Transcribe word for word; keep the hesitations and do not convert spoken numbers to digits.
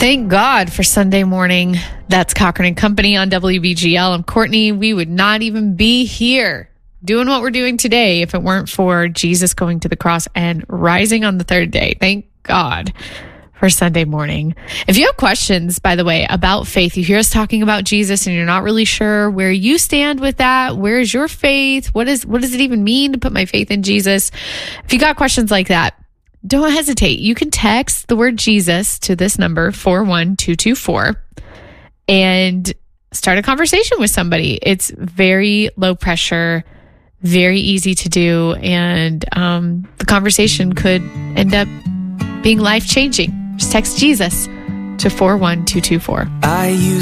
Thank God for Sunday morning. That's Cochran and Company on W B G L. I'm Courtney. We would not even be here doing what we're doing today if it weren't for Jesus going to the cross and rising on the third day. Thank God for Sunday morning. If you have questions, by the way, about faith, you hear us talking about Jesus and you're not really sure where you stand with that, where is your faith? What is, what does it even mean to put my faith in Jesus? If you got questions like that, don't hesitate. You can text the word Jesus to this number, four one two two four, and start a conversation with somebody. It's very low pressure, very easy to do, and um, the conversation could end up being life-changing. Just text Jesus to four one two two four. I used